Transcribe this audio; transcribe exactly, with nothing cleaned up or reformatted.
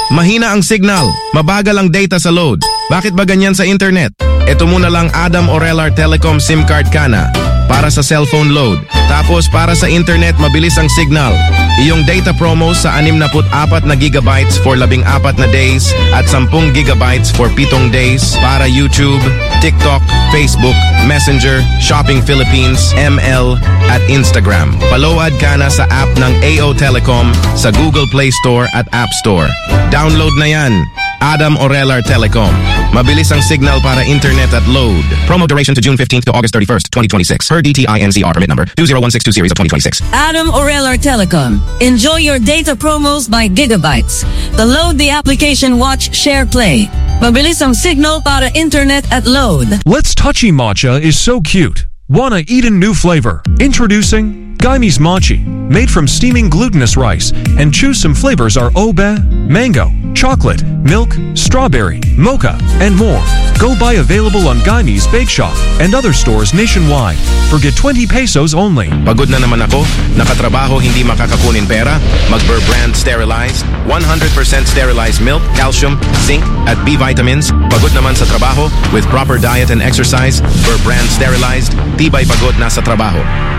Mahina ang signal. Mabagal ang data sa load. Bakit ba ganyan sa internet? Ito muna lang Adam Orelar Telecom SIM card ka na para sa cellphone load. Tapos para sa internet, mabilis ang signal. Iyong data promo sa sixty-four na gigabytes for labing apat na days at ten gigabytes for pitong days para YouTube, TikTok, Facebook, Messenger, Shopping Philippines, M L at Instagram. Palowad ka na sa app ng A O Telecom sa Google Play Store at App Store. Download na yan. Adam Orelar Telecom. Mabilis ang signal para internet at load. Promo duration to June fifteenth to August thirty-first, twenty twenty-six. Per D T I N C R permit number two zero one six two series of twenty twenty-six. Adam Orelar Telecom. Enjoy your data promos by gigabytes. Download the application Watch, Share, Play. Mabilis ang signal para internet at load. Let's Touchy Matcha is so cute. Wanna eat a new flavor? Introducing Gaimis Mochi, made from steaming glutinous rice, and choose some flavors are obe, mango, chocolate, milk, strawberry, mocha, and more. Go buy available on Gaimis Bake Shop and other stores nationwide for get twenty pesos only. Pagod na naman ako, nakatrabaho hindi makakakunin pera, mag-Burr Brand Sterilized, one hundred percent sterilized milk, calcium, zinc, at B vitamins. Pagod naman sa trabaho, with proper diet and exercise, Burr Brand Sterilized, tibay pagod na sa trabaho.